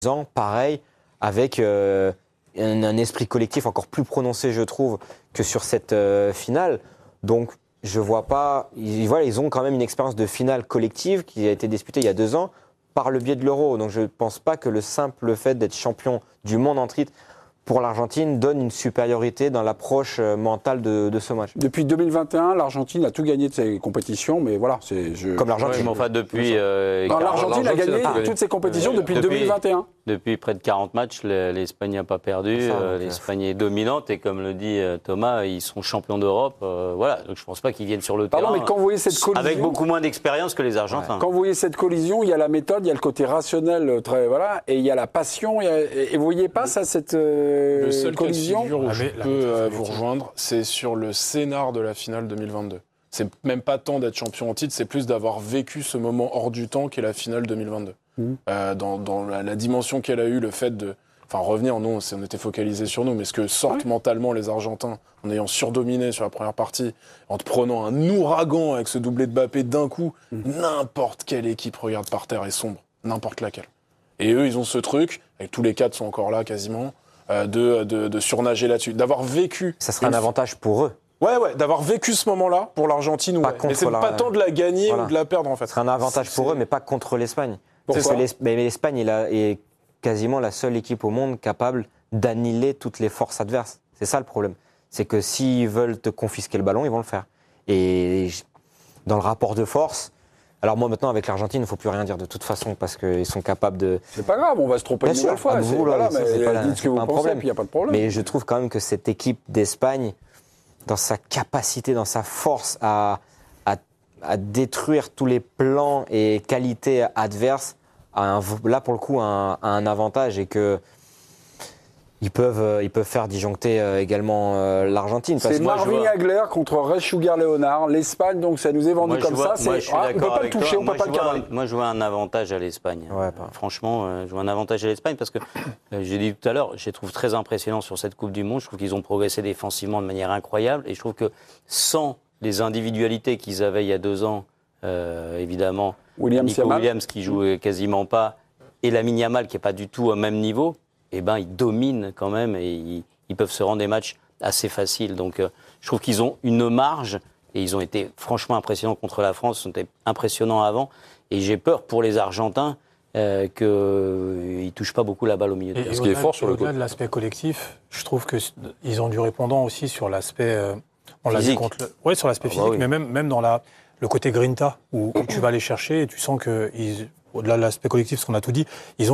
ans, pareil, avec un esprit collectif encore plus prononcé, je trouve, que sur cette finale. Donc, je vois pas. Ils ont quand même une expérience de finale collective qui a été disputée il y a 2 ans par le biais de l'Euro. Donc, je ne pense pas que le simple fait d'être champion du monde en titre pour l'Argentine donne une supériorité dans l'approche mentale de ce match. Depuis 2021, l'Argentine a tout gagné de ses compétitions, mais voilà, comme l'Argentine. Enfin, depuis. L'Argentine a gagné toutes ses compétitions depuis 2021. Depuis près de 40 matchs, l'Espagne n'a pas perdu. L'Espagne est dominante et comme le dit Thomas, ils sont champions d'Europe. Voilà, donc je ne pense pas qu'ils viennent sur le terrain. Mais quand vous voyez cette collision, avec beaucoup moins d'expérience que les Argentins. Quand vous voyez cette collision, il y a la méthode, il y a le côté rationnel, et il y a la passion. Et vous ne voyez pas ça, cette le seul collision cas de figure où je peux vous rejoindre, c'est sur le scénar de la finale 2022. C'est même pas tant d'être champion en titre, c'est plus d'avoir vécu ce moment hors du temps qu'est la finale 2022. Dans la dimension qu'elle a eue, le fait de... Enfin, revenir, non, on était focalisé sur nous, mais ce que sortent mentalement les Argentins, en ayant surdominé sur la première partie, en te prenant un ouragan avec ce doublé de Mbappé d'un coup, n'importe quelle équipe regarde par terre et sombre, n'importe laquelle. Et eux, ils ont ce truc, avec tous les 4 sont encore là quasiment, de surnager là-dessus, d'avoir vécu... Ça serait un avantage pour eux. Ouais, d'avoir vécu ce moment-là pour l'Argentine. Mais c'est pas tant de la gagner ou de la perdre, en fait. Ce serait un avantage pour eux, mais pas contre l'Espagne. Pourquoi ? Mais l'Espagne est quasiment la seule équipe au monde capable d'annihiler toutes les forces adverses. C'est ça le problème. C'est que s'ils veulent te confisquer le ballon, ils vont le faire. Et dans le rapport de force... Alors moi maintenant avec l'Argentine, il ne faut plus rien dire de toute façon parce qu'ils sont capables de... C'est pas grave, on va se tromper une nouvelle fois. Dites ce que vous pensez, puis il n'y a pas de problème. Mais je trouve quand même que cette équipe d'Espagne, dans sa capacité, dans sa force à détruire tous les plans et qualités adverses, là pour le coup a un avantage et que ils peuvent faire disjoncter également l'Argentine. C'est Marvin Hagler contre Ray Sugar Leonard. L'Espagne, donc ça nous est vendu comme ça. Moi, je suis d'accord on ne peut pas le toucher, on ne peut pas le cavaler. Moi, je vois un avantage à l'Espagne. Franchement, je vois un avantage à l'Espagne parce que, j'ai dit tout à l'heure, je les trouve très impressionnants sur cette Coupe du Monde. Je trouve qu'ils ont progressé défensivement de manière incroyable. Et je trouve que sans les individualités qu'ils avaient il y a 2 ans, évidemment, Nico Williams qui joue quasiment pas, et Lamine Yamal qui n'est pas du tout au même niveau, ils dominent quand même et ils peuvent se rendre des matchs assez faciles. Donc je trouve qu'ils ont une marge et ils ont été franchement impressionnants contre la France, ils ont été impressionnants avant. Et j'ai peur pour les Argentins qu'ils ne touchent pas beaucoup la balle au milieu de terrain. Ce qui est fort sur le côté. Au-delà de l'aspect collectif, je trouve qu'ils ont du répondant aussi sur l'aspect... on l'a dit sur l'aspect physique, mais même dans le côté grinta, où tu vas aller chercher et tu sens que, au-delà de l'aspect collectif, ce qu'on a tout dit, ils ont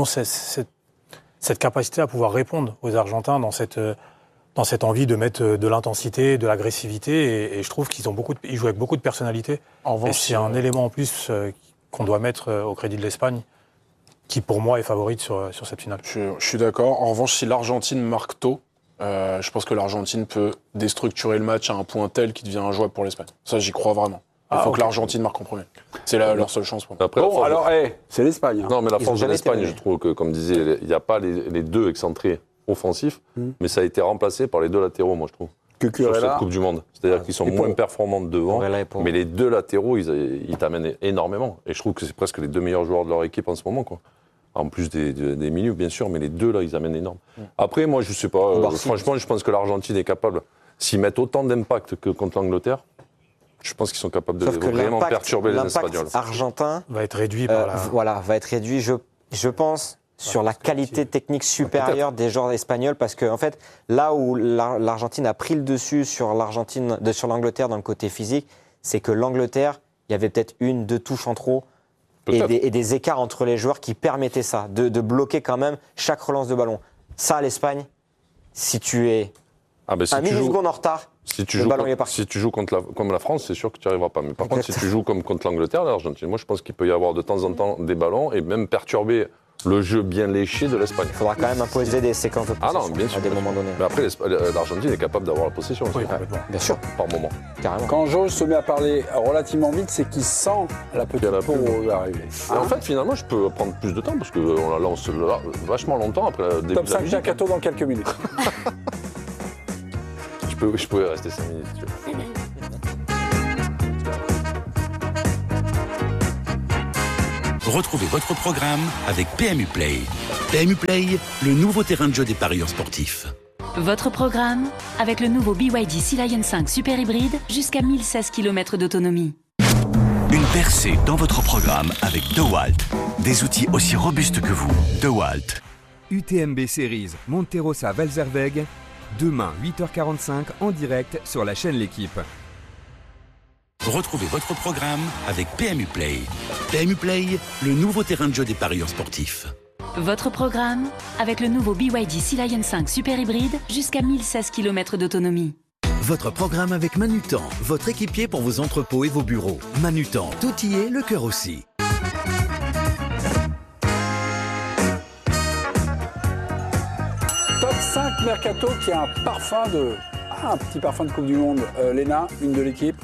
cette capacité à pouvoir répondre aux Argentins dans cette envie de mettre de l'intensité, de l'agressivité, et je trouve qu'ils jouent avec beaucoup de personnalité. En revanche, c'est un élément en plus qu'on doit mettre au crédit de l'Espagne, qui pour moi est favorite sur cette finale. Je suis d'accord. En revanche, si l'Argentine marque tôt, je pense que l'Argentine peut déstructurer le match à un point tel qu'il devient injouable pour l'Espagne. Ça, j'y crois vraiment. Il faut que l'Argentine marque en premier. C'est leur seule chance pour moi. Après, c'est l'Espagne. Non, mais la force de l'Espagne, je trouve que, comme disait, il n'y a pas les 2 excentrés offensifs, mais ça a été remplacé par les 2 latéraux, moi, je trouve. Sur cette Coupe du Monde. C'est-à-dire qu'ils sont moins performants devant, mais les 2 latéraux, ils t'amènent énormément. Et je trouve que c'est presque les 2 meilleurs joueurs de leur équipe en ce moment, quoi. En plus des milieux, bien sûr, mais les 2, là, ils amènent énorme. Après, moi, je ne sais pas. Franchement, je pense que l'Argentine est capable, s'ils mettent autant d'impact que contre l'Angleterre, je pense qu'ils sont capables de vraiment perturber les Espagnols. L'impact argentin va être réduit par va être réduit, je pense, sur la qualité technique supérieure des joueurs espagnols, parce que en fait, là où l'Argentine a pris le dessus sur l'Angleterre dans le côté physique, c'est que l'Angleterre, il y avait peut-être 1-2 touches en trop et des écarts entre les joueurs qui permettaient ça, de bloquer quand même chaque relance de ballon. Ça, l'Espagne, si tu es un milliseconde en retard, le ballon est parti. Si tu joues comme la France, c'est sûr que tu n'y arriveras pas. Mais par contre, si tu joues comme contre l'Angleterre, l'Argentine, moi je pense qu'il peut y avoir de temps en temps des ballons et même perturber le jeu bien léché de l'Espagne. Il faudra quand même imposer des séquences de possession bien sûr, à des moments donnés. Mais après, l'Argentine est capable d'avoir la possession aussi. Bien sûr. Par moment. Carrément. Quand Georges se met à parler relativement vite, c'est qu'il sent la petite peau arriver. En fait, finalement, je peux prendre plus de temps parce qu'on la lance vachement longtemps après le début Top de la 5 musique. Jacques dans quelques minutes. Je pourrais rester 5 minutes. Si tu veux. Retrouvez votre programme avec PMU Play. PMU Play, le nouveau terrain de jeu des parieurs sportifs. Votre programme avec le nouveau BYD Sea Lion 5 Super Hybride jusqu'à 1016 km d'autonomie. Une percée dans votre programme avec DeWalt. Des outils aussi robustes que vous. DeWalt. UTMB Series Monterosa Valzerweg. Demain 8h45 en direct sur la chaîne L'Équipe. Retrouvez votre programme avec PMU Play. PMU Play, le nouveau terrain de jeu des parieurs sportifs. Votre programme avec le nouveau BYD Sea Lion 5 Super Hybride jusqu'à 1016 km d'autonomie. Votre programme avec Manutan, votre équipier pour vos entrepôts et vos bureaux. Manutan, tout y est, le cœur aussi. Top 5 Mercato qui a un parfum de... un petit parfum de Coupe du Monde. Léna, une de l'équipe.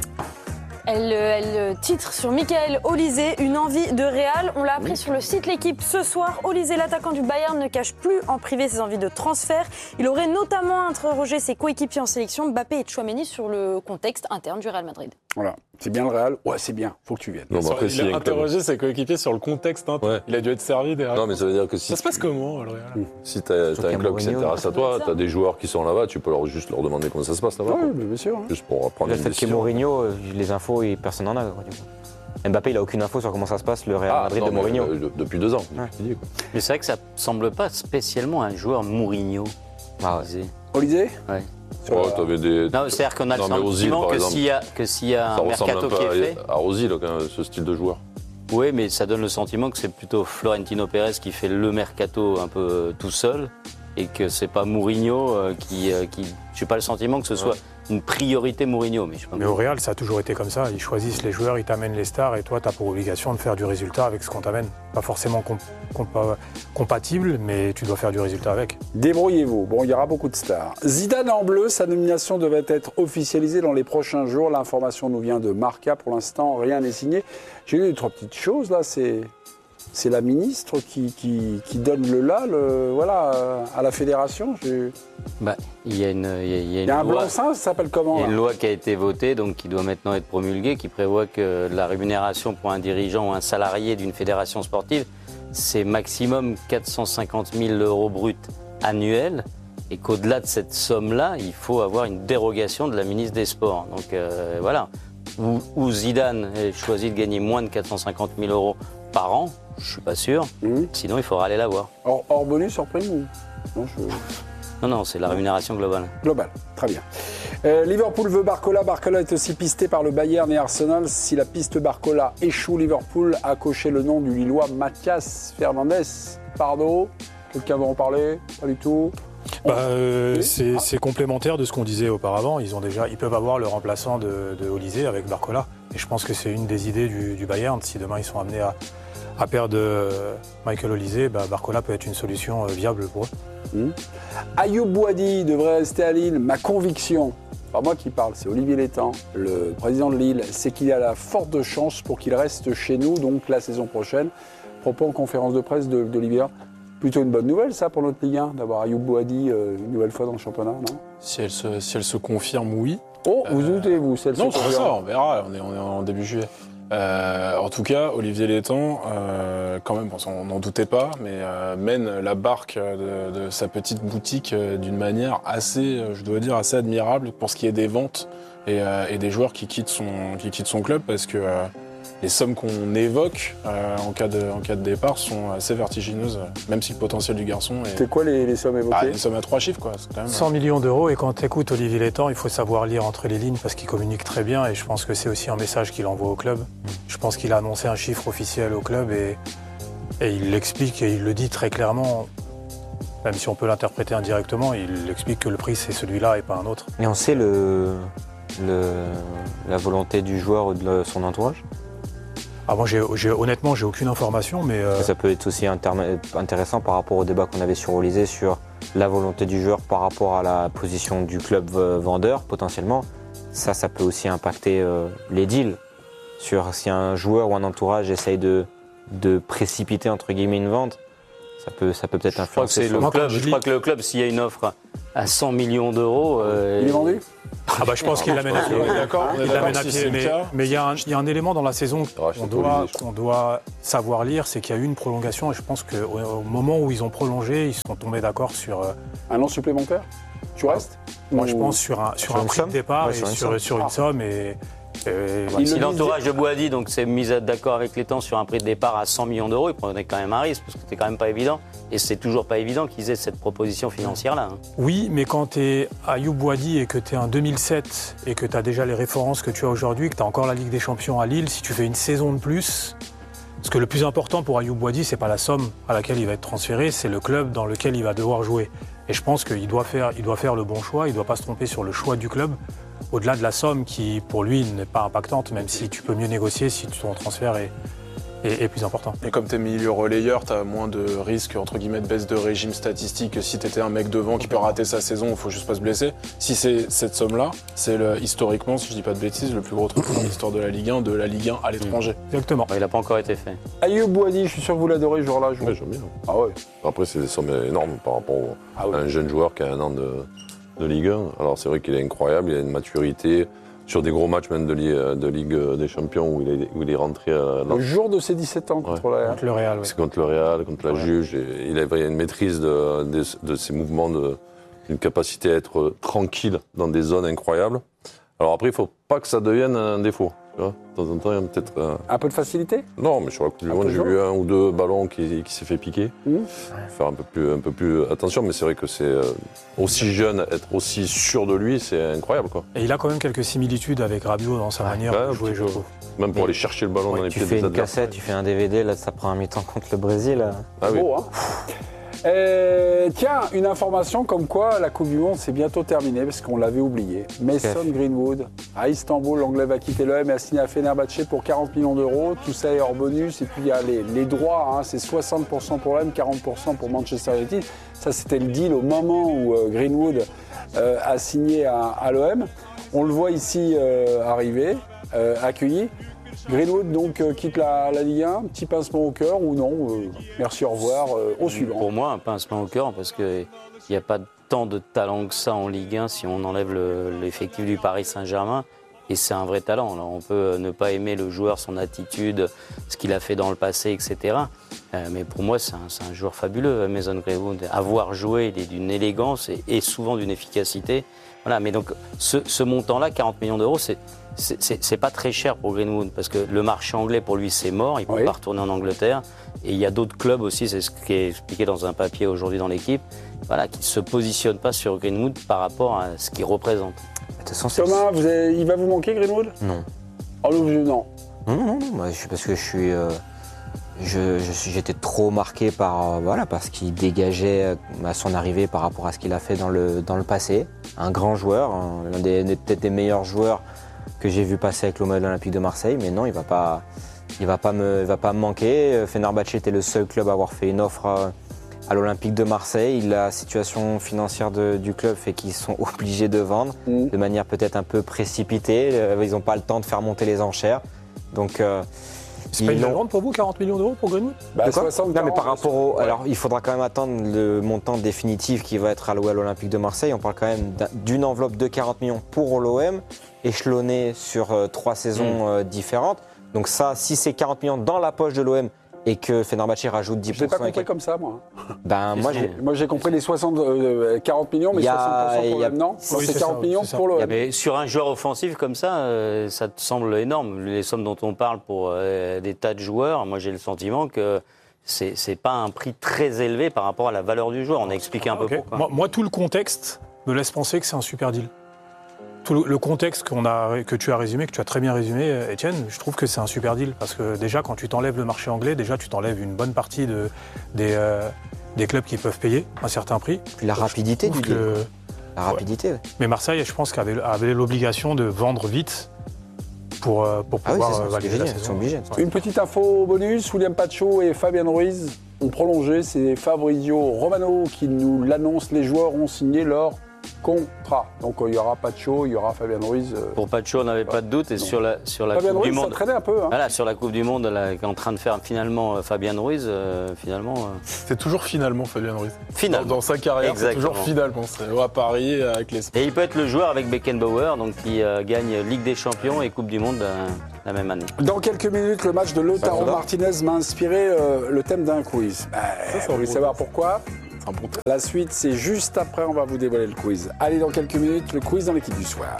Elle titre sur Michael Olise, une envie de Real. On l'a appris sur le site L'Équipe ce soir. Olise, l'attaquant du Bayern, ne cache plus en privé ses envies de transfert. Il aurait notamment interrogé ses coéquipiers en sélection, Mbappé et Tchouaméni, sur le contexte interne du Real Madrid. Voilà, c'est bien le Real. Ouais, c'est bien, faut que tu viennes. Non, après, il a interrogé ses coéquipiers sur le contexte interne. Ouais. Il a dû être servi derrière. Non, mais ça veut dire que si... Ça se passe comment, le Real ? Si t'as un club qui s'intéresse à toi, t'as des joueurs qui sont là-bas, tu peux juste leur demander comment ça se passe là-bas. Oui, bien sûr. Juste pour prendre une décision. Le fait qu'il y ait Mourinho, les infos, personne n'en a. Quoi, du coup. Mbappé, il n'a aucune info sur comment ça se passe, le Real Madrid de Mourinho. Depuis 2 ans. Ouais. Mais c'est vrai que ça ne semble pas spécialement un joueur Mourinho. Olise ? Ouais. T'avais des... Non, c'est-à-dire qu'on a le sentiment que s'il y a un mercato qui est fait... À Ozil, ce style de joueur. Oui, mais ça donne le sentiment que c'est plutôt Florentino Pérez qui fait le mercato un peu tout seul et que c'est pas Mourinho qui... J'ai pas le sentiment que ce soit une priorité Mourinho. Mais au Real, ça a toujours été comme ça. Ils choisissent les joueurs, ils t'amènent les stars et toi, tu as pour obligation de faire du résultat avec ce qu'on t'amène. Pas forcément compatible, mais tu dois faire du résultat avec. Débrouillez-vous. Bon, il y aura beaucoup de stars. Zidane en bleu, sa nomination devait être officialisée dans les prochains jours. L'information nous vient de Marca. Pour l'instant, rien n'est signé. J'ai lu 3 petites choses là. C'est la ministre qui donne le là, à la fédération. Il y a un blanc-seing, ça s'appelle comment ? Il y a une loi qui a été votée, donc qui doit maintenant être promulguée, qui prévoit que la rémunération pour un dirigeant ou un salarié d'une fédération sportive, c'est maximum 450 000 € bruts annuels, et qu'au-delà de cette somme-là, il faut avoir une dérogation de la ministre des Sports. Donc voilà, où Zidane choisit de gagner moins de 450 000 € par an, je suis pas sûr. Sinon, il faudra aller la voir. Hors bonus, hors prime ou... Non, c'est la rémunération globale. Globale, très bien. Liverpool veut Barcola. Barcola est aussi pisté par le Bayern et Arsenal. Si la piste Barcola échoue, Liverpool a coché le nom du Lillois Mathias Fernandez. Pardo, quelqu'un veut en parler ? Pas du tout. C'est complémentaire de ce qu'on disait auparavant. Ils peuvent avoir le remplaçant de Olise avec Barcola. Et je pense que c'est une des idées du Bayern. Si demain ils sont amenés à perdre Michael Olise, Barcola peut être une solution viable pour eux. Ayoub Boadi devrait rester à Lille. Ma conviction, pas moi qui parle, c'est Olivier Létang, le président de Lille, c'est qu'il y a la forte chance pour qu'il reste chez nous, donc la saison prochaine. Propos en conférence de presse d'Olivier. Plutôt une bonne nouvelle, ça, pour notre Ligue 1, d'avoir Ayoub Boadi une nouvelle fois dans le championnat, non ? Si elle se confirme, oui. Oh, vous doutez-vous, Non, c'est ça, on verra, on est en début juillet. En tout cas, Olivier Létang, quand même, on n'en doutait pas, mais mène la barque de sa petite boutique d'une manière assez, je dois dire, assez admirable pour ce qui est des ventes et des joueurs qui quittent son club, parce que les sommes qu'on évoque en cas de départ sont assez vertigineuses, même si le potentiel du garçon est... C'est quoi les sommes évoquées ? Les sommes à 3 chiffres, quoi. C'est quand même... 100 millions d'euros, et quand tu écoutes Olivier Létang, il faut savoir lire entre les lignes parce qu'il communique très bien, et je pense que c'est aussi un message qu'il envoie au club. Je pense qu'il a annoncé un chiffre officiel au club et il l'explique et il le dit très clairement, même si on peut l'interpréter indirectement, il explique que le prix c'est celui-là et pas un autre. Et on sait la volonté du joueur ou de son entourage ? Moi, honnêtement, j'ai aucune information, mais... Ça peut être aussi intéressant par rapport au débat qu'on avait sur Olise, sur la volonté du joueur par rapport à la position du club vendeur, potentiellement. Ça peut aussi impacter les deals, sur si un joueur ou un entourage essaye de précipiter, entre guillemets, une vente. Ça peut peut-être influencer. Je crois que le club, s'il y a une offre à 100 millions d'euros. Il est vendu ? Ah bah je pense qu'il l'amène à pied. D'accord, Il l'amène à pied. Mais il y a un élément dans la saison qu'on doit savoir lire, c'est qu'il y a eu une prolongation. Et je pense qu'au moment où ils ont prolongé, ils sont tombés d'accord sur... Un an supplémentaire ? Tu restes ? Moi, je pense sur un prix de départ et sur une somme. Si l'entourage de Boadi donc s'est mis d'accord avec les temps sur un prix de départ à 100 millions d'euros, il prenait quand même un risque parce que c'était quand même pas évident. Et c'est toujours pas évident qu'ils aient cette proposition financière-là. Oui, mais quand tu es Ayoub Boadi et que tu es en 2007 et que tu as déjà les références que tu as aujourd'hui, que tu as encore la Ligue des Champions à Lille, si tu fais une saison de plus, parce que le plus important pour Ayoub Boadi, c'est pas la somme à laquelle il va être transféré, c'est le club dans lequel il va devoir jouer. Et je pense qu'il doit faire le bon choix, il ne doit pas se tromper sur le choix du club, au-delà de la somme qui, pour lui, n'est pas impactante, même si tu peux mieux négocier si ton transfert est plus important. Et comme tu es milieu relayeur, tu as moins de risques, entre guillemets, de baisse de régime statistique que si tu étais un mec devant qui peut rater sa saison, il faut juste pas se blesser. Si c'est cette somme-là, c'est historiquement, si je dis pas de bêtises, le plus gros truc dans l'histoire de la Ligue 1, à l'étranger. Exactement. Il n'a pas encore été fait. Ayoub Boadi, je suis sûr que vous l'adorez ce jour-là. Oui, j'aime bien. Ah ouais. Après, c'est des sommes énormes par rapport à un jeune joueur qui a un an de Ligue 1. Alors c'est vrai qu'il est incroyable, il a une maturité. Sur des gros matchs même de Ligue des Champions où il est rentré le jour de ses 17 ans contre le Real. C'est contre le Real, contre la Juge. Et il a une maîtrise de ses mouvements, une capacité à être tranquille dans des zones incroyables. Alors après, il ne faut pas que ça devienne un défaut. Tu vois, de temps en temps, il y a peut-être... Un peu de facilité ? Non, mais sur la Coupe du Monde, j'ai vu un ou deux ballons qui s'est fait piquer. Faire un peu plus attention, mais c'est vrai que c'est aussi jeune, être aussi sûr de lui, c'est incroyable, quoi. Et il a quand même quelques similitudes avec Rabiot dans sa manière de jouer, je trouve. Même pour aller chercher le ballon dans les pieds des adversaires. Tu fais une cassette, tu fais un DVD, là, ça prend un mi-temps contre le Brésil. Ah oui. Beau, hein. Tiens, une information comme quoi la Coupe du Monde c'est bientôt terminée parce qu'on l'avait oublié. Mason Greenwood à Istanbul, l'Anglais va quitter l'OM et a signé à Fenerbahçe pour 40 millions d'euros. Tout ça est hors bonus et puis il y a les droits, hein, c'est 60% pour l'OM, 40% pour Manchester United. Ça c'était le deal au moment où Greenwood a signé à l'OM. On le voit ici arriver, accueilli. Greenwood donc quitte la Ligue 1, petit pincement au cœur ou non merci, au revoir, au suivant. Pour moi, un pincement au cœur parce qu'il n'y a pas tant de talent que ça en Ligue 1 si on enlève l'effectif du Paris Saint-Germain. Et c'est un vrai talent. Alors, on peut ne pas aimer le joueur, son attitude, ce qu'il a fait dans le passé, etc. Mais pour moi, c'est un joueur fabuleux, Mason Greenwood. Avoir joué, il est d'une élégance et souvent d'une efficacité. Voilà, mais donc ce montant-là, 40 millions d'euros, c'est pas très cher pour Greenwood parce que le marché anglais pour lui c'est mort, il ne peut pas retourner en Angleterre et il y a d'autres clubs aussi, c'est ce qui est expliqué dans un papier aujourd'hui dans l'équipe, voilà, qui ne se positionnent pas sur Greenwood par rapport à ce qu'il représente. Thomas, il va vous manquer Greenwood ? Non. Oh, non. Non, parce que j'étais trop marqué par ce qu'il dégageait à son arrivée par rapport à ce qu'il a fait dans le passé. Un grand joueur, l'un peut-être des meilleurs joueurs que j'ai vu passer avec l'Olympique de Marseille, mais non, il va pas me manquer. Fenerbahçe était le seul club à avoir fait une offre à l'Olympique de Marseille. La situation financière du club fait qu'ils sont obligés de vendre de manière peut-être un peu précipitée. Ils n'ont pas le temps de faire monter les enchères. Donc, c'est pas une vente pour vous, 40 millions d'euros pour Greenwood ? Non, mais par rapport alors, il faudra quand même attendre le montant définitif qui va être alloué à l'Olympique de Marseille. On parle quand même d'une enveloppe de 40 millions pour l'OM, échelonnée sur 3 saisons différentes. Donc ça, si c'est 40 millions dans la poche de l'OM et que Fenerbahçe rajoute 10%... Je l'ai pas compris comme ça, moi. Moi, j'ai compris les 40 millions, mais 60% pour l'OM, non ? C'est 40 millions pour l'OM. Mais sur un joueur offensif comme ça, ça te semble énorme. Les sommes dont on parle pour des tas de joueurs, moi j'ai le sentiment que c'est pas un prix très élevé par rapport à la valeur du joueur. On a expliqué un peu pourquoi. Moi, tout le contexte me laisse penser que c'est un super deal. Tout le contexte que tu as résumé, que tu as très bien résumé, Étienne, je trouve que c'est un super deal. Parce que déjà, quand tu t'enlèves le marché anglais, déjà tu t'enlèves une bonne partie des clubs qui peuvent payer un certain prix. Puis la rapidité du deal. La rapidité. Mais Marseille, je pense qu'avait l'obligation de vendre vite pour pouvoir valider la saison. Une petite info bonus, William Pacho et Fabien Ruiz ont prolongé. C'est Fabrizio Romano qui nous l'annonce. Les joueurs ont signé leur contrat. Donc il y aura Pacho, il y aura Fabien Ruiz. Pour Pacho, on n'avait pas de doute. Et sur la Fabien Coupe Ruiz, du Monde. ça traînait un peu. Hein. Voilà, sur la Coupe du Monde, qu'est en train de faire finalement Fabien Ruiz, finalement. C'est toujours finalement Fabien Ruiz. Finalement. Dans sa carrière, c'est toujours finalement. C'est à Paris avec l'Espagne. Et il peut être le joueur avec Beckenbauer, donc qui gagne Ligue des Champions et Coupe du Monde la même année. Dans quelques minutes, le match de Lautaro Martinez m'a inspiré le thème d'un quiz. Vous voulez savoir pourquoi ? La suite, c'est juste après, on va vous dévoiler le quiz. Allez, dans quelques minutes, le quiz dans l'équipe du soir.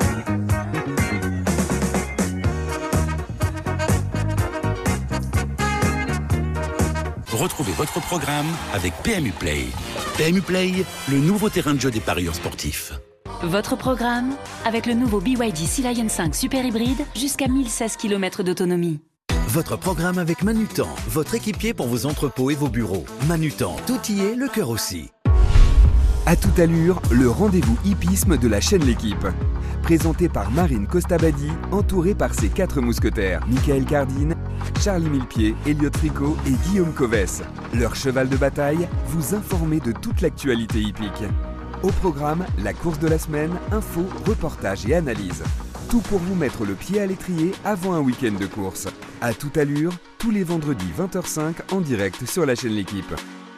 Retrouvez votre programme avec PMU Play. PMU Play, le nouveau terrain de jeu des parieurs sportifs. Votre programme avec le nouveau BYD Sea Lion 5 super hybride jusqu'à 1016 km d'autonomie. Votre programme avec Manutan, votre équipier pour vos entrepôts et vos bureaux. Manutan, tout y est, le cœur aussi. À toute allure, le rendez-vous hippisme de la chaîne L'Équipe. Présenté par Marine Costabadi, entourée par ses 4 mousquetaires, Michael Cardine, Charlie Millepied, Elliot Tricot et Guillaume Covès. Leur cheval de bataille, vous informer de toute l'actualité hippique. Au programme, la course de la semaine, infos, reportages et analyses. Tout pour vous mettre le pied à l'étrier avant un week-end de course. À toute allure, tous les vendredis 20h05 en direct sur la chaîne L'Équipe.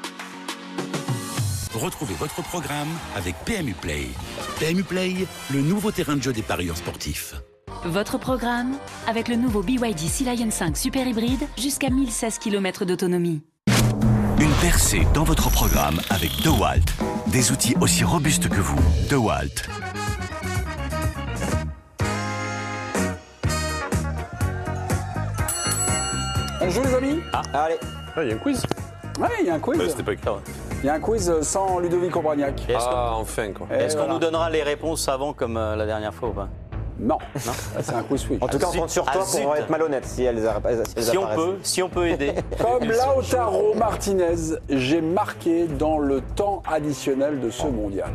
Retrouvez votre programme avec PMU Play. PMU Play, le nouveau terrain de jeu des parieurs sportifs. Votre programme avec le nouveau BYD Sea Lion 5 super hybride jusqu'à 1016 km d'autonomie. Une percée dans votre programme avec DeWalt. Des outils aussi robustes que vous. DeWalt. On joue les amis ? Allez. Il y a un quiz. Ouais, il y a un quiz. C'était pas clair. Il y a un quiz sans Ludovic Obraniak. Enfin quoi. Est-ce qu'on nous donnera les réponses avant comme la dernière fois ou pas ? Non. C'est un quiz oui. En tout cas, on compte sur toi pour être malhonnête si elles apparaissent. Si on peut aider. Comme Lautaro Martinez, j'ai marqué dans le temps additionnel de ce mondial.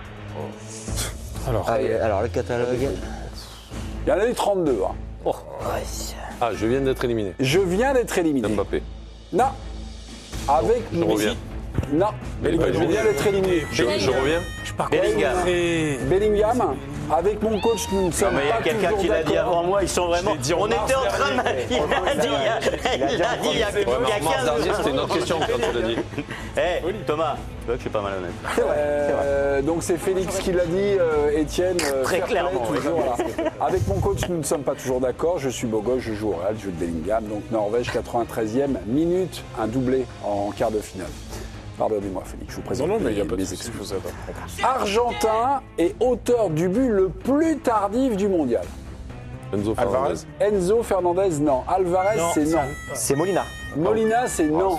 Alors, le catalogue. Il y en a eu 32. Hein. Oh. Ah, je viens d'être éliminé. Je viens d'être éliminé. Mbappé. Non. Avec je reviens. Non. Je viens d'être éliminé. Je reviens. Bellingham. Avec mon coach, nous ne sommes pas. Il y a quelqu'un qui l'a dit avant moi, ils sont vraiment. On était en train de. Il l'a dit il y a 15 jours. C'était une autre question quand tu l'as dit. Thomas, tu vois que je suis pas malhonnête. Donc c'est Félix qui l'a dit, Étienne. Très clairement. Toujours, voilà. Avec mon coach, nous ne sommes pas toujours d'accord. Je suis beau gosse, je joue au Real, je joue de Bellingham. Donc Norvège, 93e minute, un doublé en quart de finale. Pardonnez-moi, Félix, je vous présente mais il n'y a pas de excuses. Argentin est auteur du but le plus tardif du mondial. Enzo Fernandez, non. Alvarez, c'est non. C'est Molina. Molina, c'est non.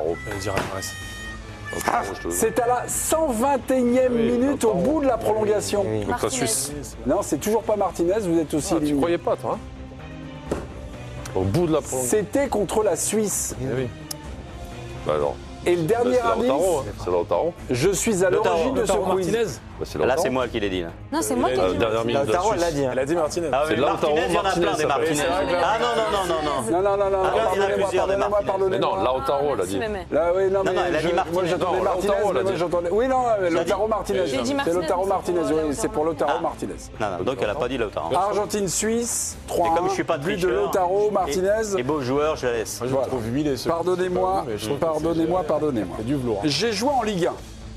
C'est à la 121e minute au bout de la prolongation. Donc la Suisse. Non, c'est toujours pas Martinez, vous êtes aussi. Tu croyais pas, toi Au bout de la prolongation. C'était contre la Suisse. Oui. Bah alors. Et le dernier indice, c'est Lautaro. Je suis à l'origine de ce quiz. Là, c'est moi qui l'ai dit. Là. Non, c'est moi qui l'ai dit. Lautaro, elle l'a dit. Elle a dit Martinez. C'est Lautaro, il y en a plein des Martinez. Ah non. Pardonnez-moi. Non, Lautaro, elle a dit. Là, oui, non, mais elle a dit Martinez. Moi, j'entendais Martinez. Oui, non, Lautaro Martinez. C'est Lautaro Martinez, oui, c'est pour Lautaro Martinez. Non, donc elle n'a pas dit Lautaro. Argentine-Suisse, 3-1. Comme je suis pas but de Lautaro Martinez. Et beau joueur, je la laisse. Je le trouve humilié. Pardonnez-moi. J'ai joué en Ligue 1.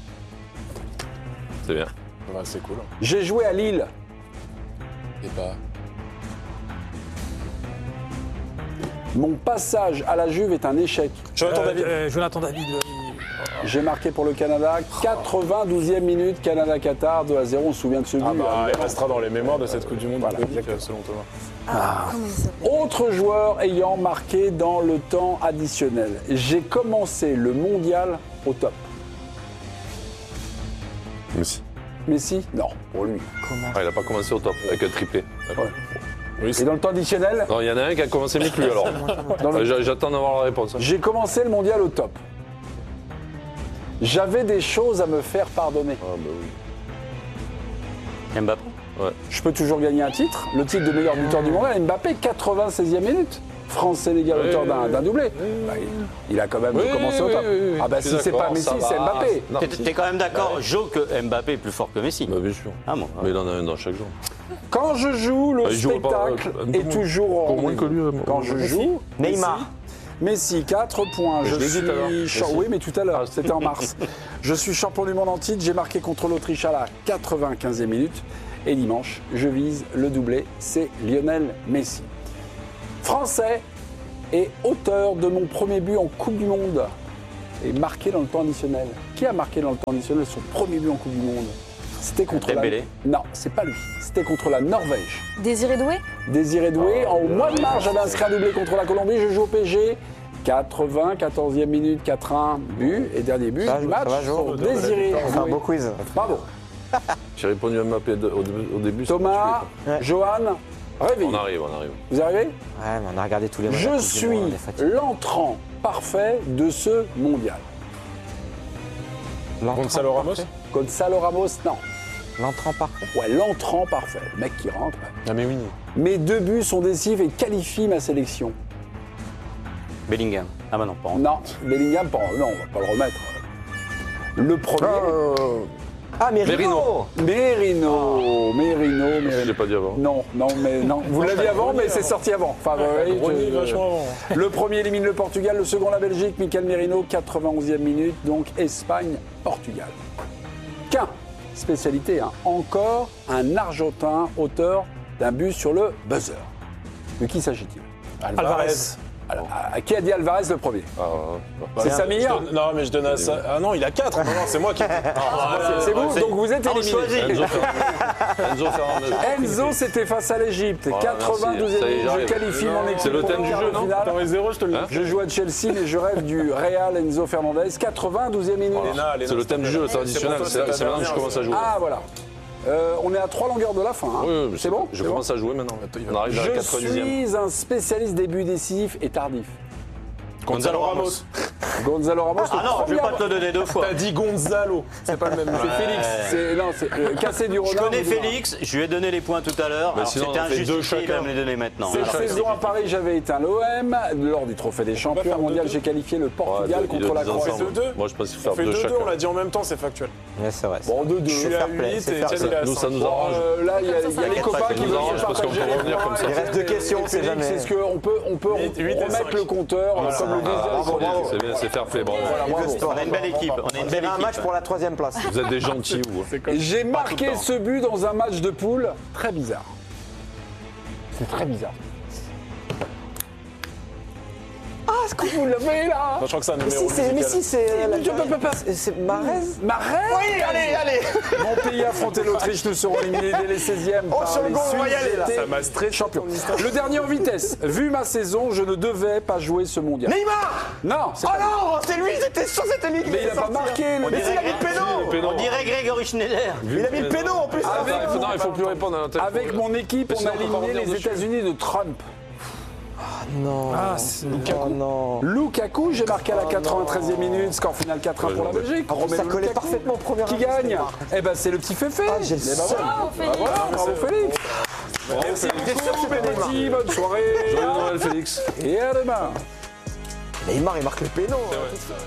C'est bien. C'est cool. J'ai joué à Lille. Et pas. Mon passage à la Juve est un échec. Jonathan David. J'ai marqué pour le Canada, 92e minute, Canada-Qatar, 2-0, on se souvient de ce but. Il restera dans les mémoires de cette Coupe du Monde, voilà, selon Thomas. Autre joueur ayant marqué dans le temps additionnel. J'ai commencé le mondial au top. Messi ? Non, pour lui. Il n'a pas commencé au top, avec un triplé. Ouais. Oui, et dans le temps additionnel ? Non, il y en a un qui a commencé mieux que lui alors. J'attends d'avoir la réponse. J'ai commencé le mondial au top. J'avais des choses à me faire pardonner. Ah bah oui. Mbappé ? Ouais. Je peux toujours gagner un titre, le titre de meilleur buteur du mondial. Mbappé, 96e minute. France-Sénégal auteur d'un doublé. Bah, il a quand même commencé au top. Ah bah si c'est pas Messi, c'est Mbappé. T'es quand même d'accord, Jo, que Mbappé est plus fort que Messi? Bah bien sûr. Ah bon. Mais il en a un dans chaque jour. Quand je joue, le spectacle est toujours au moins que lui. Quand je joue, Neymar. Messi, 4 points. Je suis oui, mais tout à l'heure, c'était en mars. Je suis champion du monde en titre. J'ai marqué contre l'Autriche à la 95e minute. Et dimanche, je vise le doublé. C'est Lionel Messi. Français et auteur de mon premier but en Coupe du Monde. Et marqué dans le temps additionnel. Qui a marqué dans le temps additionnel son premier but en Coupe du Monde? C'était contre Non, c'est pas lui. C'était contre la Norvège. Désiré Doué? Désiré Doué. Au mois de mars, j'avais inscrit un doublé contre la Colombie. Je joue au PSG. 14e minute, 4-1, but. Et dernier but du match pour Désiré Doué. C'est un beau quiz. Bravo. J'ai répondu à Mbappé au début. Thomas, Johan, réveillez. On arrive. Vous arrivez? Ouais, mais on a regardé tous les matchs. Je suis l'entrant parfait de ce mondial. Gonzalo Ramos? Gonzalo Ramos, non. L'entrant parfait? Ouais, l'entrant parfait. Le mec qui rentre. Ah mais oui. Mes 2 buts sont décisifs et qualifient ma sélection. Bellingham. Ah bah non, pas en... Non, Bellingham, non, on va pas le remettre. Le premier. Merino. Je l'ai pas dit avant. Non. Vous l'aviez avant, mais c'est sorti avant. Enfin, vachement avant. Le premier élimine le Portugal, le second la Belgique. Michael Merino, 91e minute. Donc Espagne-Portugal. Qu'un spécialité, encore un Argentin auteur d'un but sur le buzzer. De qui s'agit-il? Alvarez. Alors, qui a dit Alvarez le premier? C'est Samir? Non, mais je donne à ça. Ah non, il a 4. Non, c'est moi qui. C'est vous, donc vous êtes éliminé. Enzo Fernandez. Enzo, c'était face à l'Égypte. 92e minute, je qualifie mon équipe. C'est le thème du jeu, non? T'aurais 0, je te le dis. Je joue à Chelsea, mais je rêve du Real Enzo Fernandez. 92e minute. C'est le thème du jeu, traditionnel. C'est maintenant que je commence à jouer. Ah, voilà. On est à 3 longueurs de la fin. Oui, c'est bon? Je commence à jouer maintenant. On arrive à la 90e. Je suis un spécialiste des buts décisifs et tardifs. Gonzalo Ramos. Gonzalo Ramos. Ah non, je vais pas te le donner 2 fois. T'as dit Gonzalo. C'est pas le même. C'est Félix. C'est Cassé du Renard. Je connais Félix, je lui ai donné les points tout à l'heure. C'était injustifié, il va me les donner maintenant. Cette saison à Paris, j'avais éteint l'OM. Lors du Trophée des Champions mondial, j'ai qualifié le Portugal contre la Croatie. Moi, je pense qu'il faut faire 2 chacun. chacun. On l'a dit en même temps, c'est factuel. Ouais, c'est vrai. Bon, 2-2. Je suis à 8 et Etienne, il est à 5. Nous, ça nous arrange. Là, il y a les copains qui nous arrangent parce qu'on peut revenir comme ça. Il reste 2 questions, c'est jamais. C'est ce qu'on peut remettre le compteur comme le désir. C'est fair play, bravo. On a une belle équipe. Un match pour la 3e place. Vous êtes des gentils, vous. J'ai marqué ce but dans un match de poule très bizarre. C'est très bizarre. Ah, est-ce que vous l'avez là? Je crois que c'est un numéro. Mais si, c'est Mahrez. Mahrez? Oui, allez. Mon pays a affronté l'Autriche, nous serons éliminés dès les 16e par sur le les goal, on va y aller, là. Suisses. Ça m'a stressé. Champion. Le dernier en vitesse. Vu ma saison, je ne devais pas jouer ce mondial. Neymar. Non, c'est Oh pas lui. non, c'est lui, j'étais sûr c'était lui. Mais il n'a pas marqué. Mais il a mis le péno. On dirait Grégory Schneider. Il a mis le péno en plus. Non, il faut plus répondre à la tête. Avec mon équipe, on a éliminé les États-Unis de Trump. Non. Lukaku. Non. Lukaku, j'ai marqué à la 93e minute, score final 4-1 pour la Belgique. Ça collait parfaitement au premier. Qui gagne? Eh ben c'est le petit Féfé. J'ai le seum. Bravo Félix. Merci beaucoup, Benetti, bonne soirée. Joyeux Noël, Félix. Et à demain. Neymar, il marque le péno.